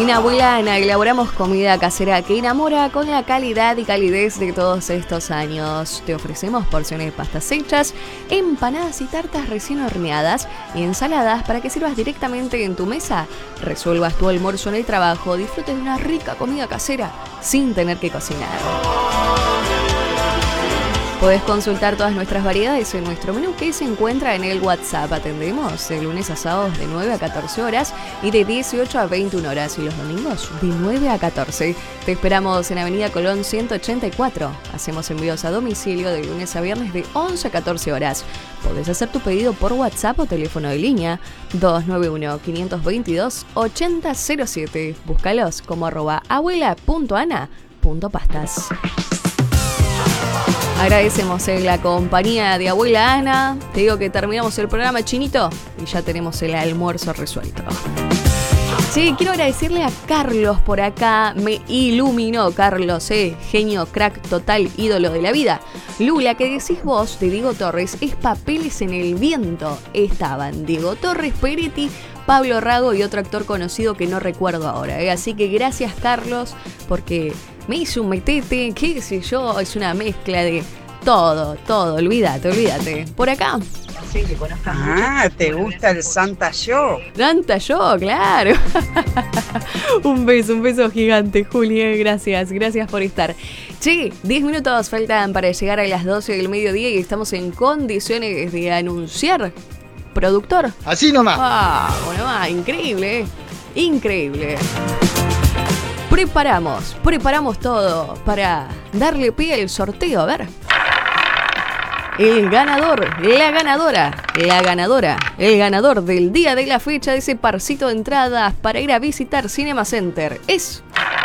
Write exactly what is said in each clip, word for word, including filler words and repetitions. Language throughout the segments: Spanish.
En Abuela Ana elaboramos comida casera que enamora con la calidad y calidez de todos estos años. Te ofrecemos porciones de pastas hechas, empanadas y tartas recién horneadas y ensaladas para que sirvas directamente en tu mesa. Resuelvas tu almuerzo en el trabajo, disfrutes de una rica comida casera sin tener que cocinar. Podés consultar todas nuestras variedades en nuestro menú que se encuentra en el WhatsApp. Atendemos de lunes a sábados de nueve a catorce horas y de dieciocho a veintiuna horas y los domingos de nueve a catorce. Te esperamos en Avenida Colón ciento ochenta y cuatro. Hacemos envíos a domicilio de lunes a viernes de once a catorce horas. Podés hacer tu pedido por WhatsApp o teléfono de línea dos nueve uno, cinco dos dos, ocho cero cero siete. Búscalos como arroba abuela punto ana punto pastas. Agradecemos en la compañía de Abuela Ana. Te digo que terminamos el programa, Chinito, y ya tenemos el almuerzo resuelto. Sí, quiero agradecerle a Carlos por acá. Me iluminó Carlos, eh. Genio, crack, total, ídolo de la vida. Lula, que decís vos de Diego Torres, es Papeles en el Viento. Estaban Diego Torres, Peretti, Pablo Rago y otro actor conocido que no recuerdo ahora. Eh. Así que gracias, Carlos, porque me hizo un metete, qué sé yo, es una mezcla de todo, todo, olvídate, olvídate. Por acá. Sí, que conozcas ah, mucho. ¿Te gusta el Santa Yo? Santa Yo, claro. Un beso, un beso gigante, Juli, gracias, gracias por estar. Che, diez minutos faltan para llegar a las doce del mediodía y estamos en condiciones de anunciar. ¿Productor? Así nomás. Ah, bueno, ah, increíble, increíble. Preparamos, preparamos todo para darle pie al sorteo. A ver. El ganador, la ganadora, la ganadora, el ganador del día de la fecha de ese parcito de entradas para ir a visitar Cinema Center es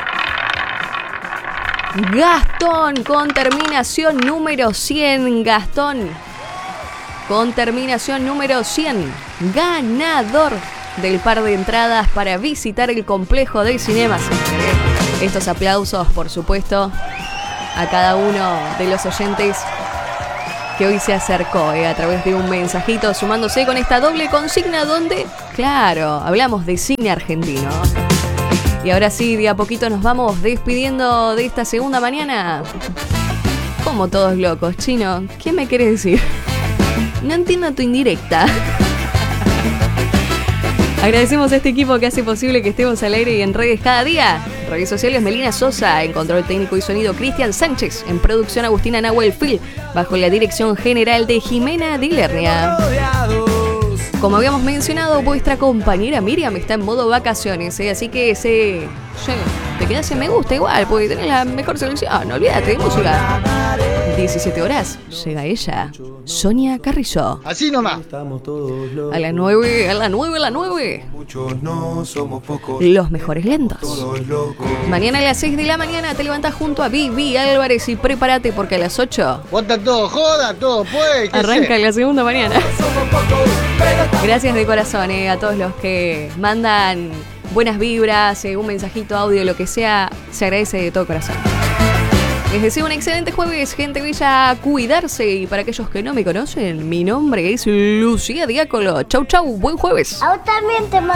Gastón, con terminación número cien. Gastón, con terminación número cien. Ganador del par de entradas para visitar el complejo del Cinema Center. Estos aplausos, por supuesto, a cada uno de los oyentes que hoy se acercó eh, a través de un mensajito, sumándose con esta doble consigna donde, claro, hablamos de cine argentino. Y ahora sí, de a poquito nos vamos despidiendo de esta segunda mañana. Como todos locos, Chino, ¿qué me querés decir? No entiendo tu indirecta. Agradecemos a este equipo que hace posible que estemos al aire y en redes cada día. Redes sociales, Melina Sosa, en control técnico y sonido, Cristian Sánchez, en producción, Agustina Nahuel Phil, bajo la dirección general de Jimena Dilernia. Como habíamos mencionado, vuestra compañera Miriam está en modo vacaciones, ¿eh? Así que se, sí, te quedas en me gusta igual, porque tenés la mejor selección, no olvídate de música. diecisiete horas, llega ella, Sonia Carrizo. Así nomás. A las nueve, a las nueve, a las nueve. Los mejores lentos. Mañana a las seis de la mañana te levantas junto a Vivi Álvarez y prepárate porque a las ocho. Bota todo, joda, todo, pues. Arranca la segunda mañana. Gracias de corazón eh, a todos los que mandan buenas vibras, eh, un mensajito, audio, lo que sea. Se agradece de todo corazón. Les deseo un excelente jueves, gente bella, a cuidarse. Y para aquellos que no me conocen, mi nombre es Lucía Diácolo. Chau, chau, buen jueves. A vos también te mando